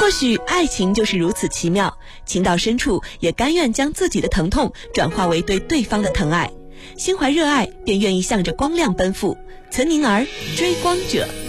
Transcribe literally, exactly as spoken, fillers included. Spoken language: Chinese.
或许爱情就是如此奇妙，情到深处也甘愿将自己的疼痛转化为对对方的疼爱，心怀热爱便愿意向着光亮奔赴。岑宁儿，追光者。